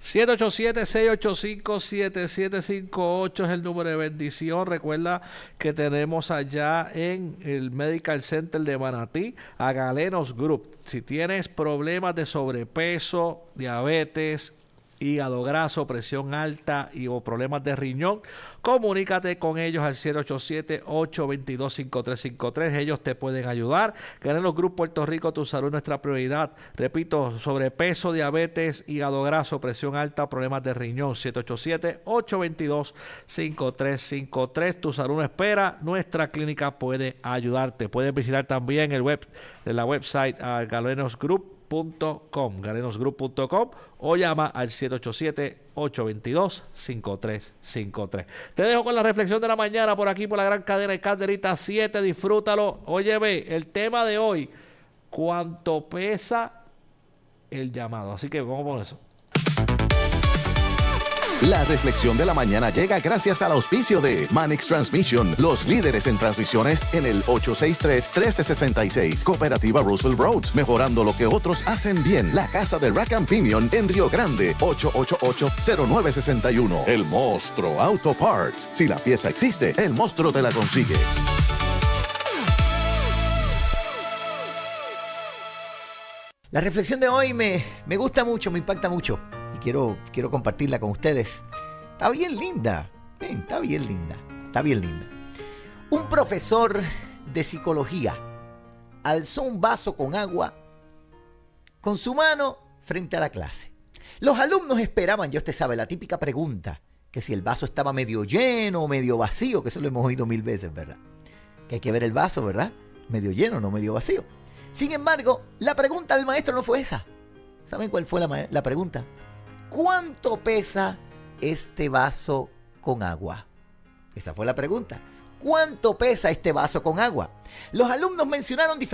787-685-7758 es el número de bendición. Recuerda que tenemos allá en el Medical Center de Manatí a Galenos Group. Si tienes problemas de sobrepeso, diabetes, hígado graso, presión alta o problemas de riñón, comunícate con ellos al 787-822-5353. Ellos te pueden ayudar. Galenos Group Puerto Rico, tu salud es nuestra prioridad. Repito, sobrepeso, diabetes, hígado graso, presión alta, problemas de riñón. 787-822-5353. Tu salud no espera. Nuestra clínica puede ayudarte. Puedes visitar también la website galenosgroup.com o llama al 787-822-5353. Te dejo con la reflexión de la mañana por aquí por la gran cadena de Calderita 7. Disfrútalo. Óyeme, el tema de hoy: ¿cuánto pesa el llamado? Así que vamos con eso. La reflexión de la mañana llega gracias al auspicio de Manix Transmission, los líderes en transmisiones en el 863-1366. Cooperativa Roosevelt Roads, mejorando lo que otros hacen bien. La casa de Rack and Pinion en Río Grande, 888-0961. El Monstruo Auto Parts. Si la pieza existe, el monstruo te la consigue. La reflexión de hoy me gusta mucho, me impacta mucho. Y quiero compartirla con ustedes. Está bien linda. Está bien linda. Un profesor de psicología alzó un vaso con agua con su mano frente a la clase. Los alumnos esperaban, ya usted sabe, la típica pregunta, que si el vaso estaba medio lleno o medio vacío, que eso lo hemos oído 1000 veces, ¿verdad? Que hay que ver el vaso, ¿verdad? Medio lleno, no medio vacío. Sin embargo, la pregunta del maestro no fue esa. ¿Saben cuál fue la pregunta? ¿Cuánto pesa este vaso con agua? Esa fue la pregunta. ¿Cuánto pesa este vaso con agua? Los alumnos mencionaron diferentes